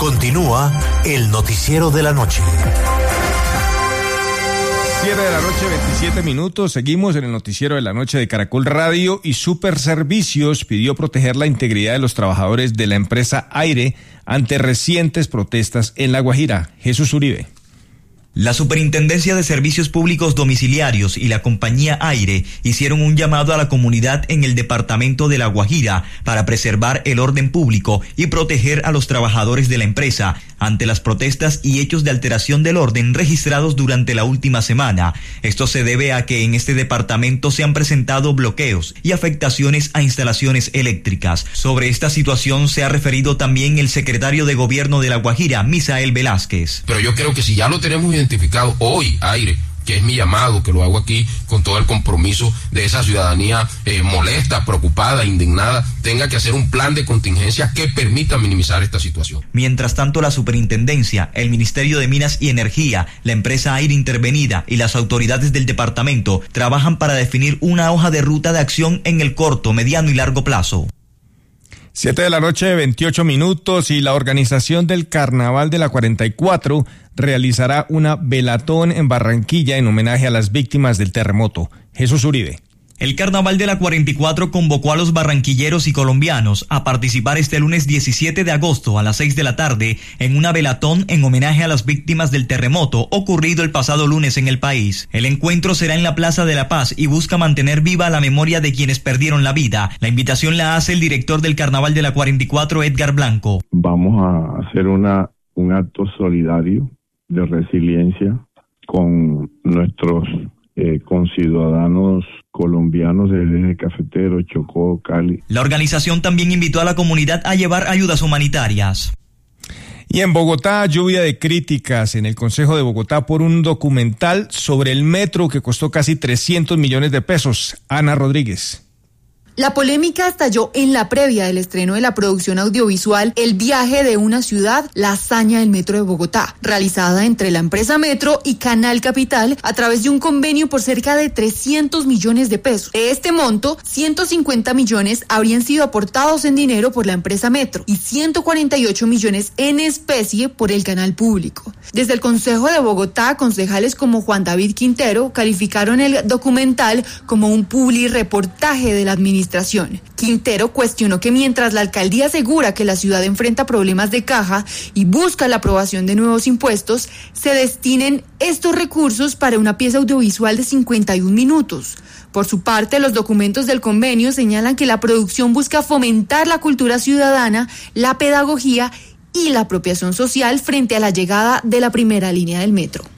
Continúa el noticiero de la noche. 7 de la noche, 27 minutos. Seguimos en el noticiero de la noche de Caracol Radio y Superservicios pidió proteger la integridad de los trabajadores de la empresa Aire ante recientes protestas en La Guajira. Jesús Uribe. La Superintendencia de Servicios Públicos Domiciliarios y la compañía Aire hicieron un llamado a la comunidad en el departamento de La Guajira para preservar el orden público y proteger a los trabajadores de la empresa ante las protestas y hechos de alteración del orden registrados durante la última semana. Esto se debe a que en este departamento se han presentado bloqueos y afectaciones a instalaciones eléctricas. Sobre esta situación se ha referido también el secretario de Gobierno de La Guajira, Misael Velázquez. Pero yo creo que si ya lo tenemos identificado hoy, Aire, que es mi llamado, que lo hago aquí con todo el compromiso de esa ciudadanía molesta, preocupada, indignada, tenga que hacer un plan de contingencia que permita minimizar esta situación. Mientras tanto, la superintendencia, el Ministerio de Minas y Energía, la empresa Aire intervenida y las autoridades del departamento trabajan para definir una hoja de ruta de acción en el corto, mediano y largo plazo. 7 de la noche, 28 minutos, y la organización del Carnaval de la 44 realizará una velatón en Barranquilla en homenaje a las víctimas del terremoto. Jesús Uribe. El Carnaval de la 44 convocó a los barranquilleros y colombianos a participar este lunes 17 de agosto a las 6 de la tarde en una velatón en homenaje a las víctimas del terremoto ocurrido el pasado lunes en el país. El encuentro será en la Plaza de la Paz y busca mantener viva la memoria de quienes perdieron la vida. La invitación la hace el director del Carnaval de la 44, Edgar Blanco. Vamos a hacer un acto solidario de resiliencia con nuestros conciudadanos colombianos del eje cafetero, Chocó, Cali. La organización también invitó a la comunidad a llevar ayudas humanitarias. Y en Bogotá, lluvia de críticas en el Consejo de Bogotá por un documental sobre el metro que costó casi 300 millones de pesos. Ana Rodríguez. La polémica estalló en la previa del estreno de la producción audiovisual El viaje de una ciudad, la hazaña del Metro de Bogotá, realizada entre la empresa Metro y Canal Capital a través de un convenio por cerca de 300 millones de pesos. De este monto, 150 millones habrían sido aportados en dinero por la empresa Metro y 148 millones en especie por el canal público. Desde el Consejo de Bogotá, concejales como Juan David Quintero calificaron el documental como un publireportaje de la administración. Quintero cuestionó que mientras la alcaldía asegura que la ciudad enfrenta problemas de caja y busca la aprobación de nuevos impuestos, se destinen estos recursos para una pieza audiovisual de 51 minutos. Por su parte, los documentos del convenio señalan que la producción busca fomentar la cultura ciudadana, la pedagogía y la apropiación social frente a la llegada de la primera línea del metro.